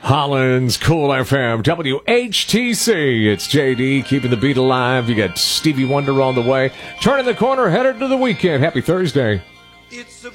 Hollins, Cool FM, WHTC. It's JD, keeping the beat alive. You got Stevie Wonder on the way. Turning the corner, headed to the weekend. Happy Thursday.